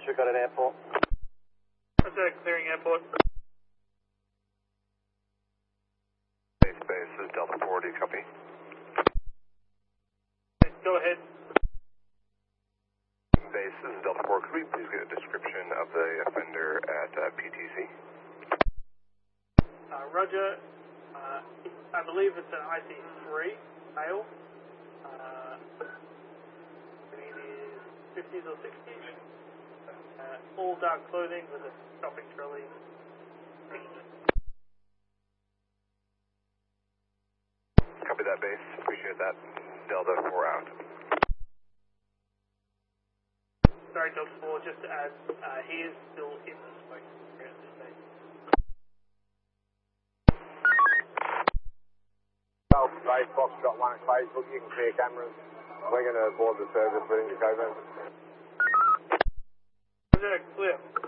Roger, got an airport. Roger, clearing airport. Base, this is Delta 4, do you copy? Go ahead. Base, this is Delta 4, could we please get a description of the offender at PTC? Roger, I believe it's an IC3 male. It is 50s or 60s. All dark clothing with a shopping trolley. Copy that, base, appreciate that. Delta 4 out. Sorry, Delta 4, just to add, he is still in the smoking area at this stage. Base, Foxtrot 1 at Facebook, you can clear cameras. We're going to board the service, we're in your code. Roger, clear.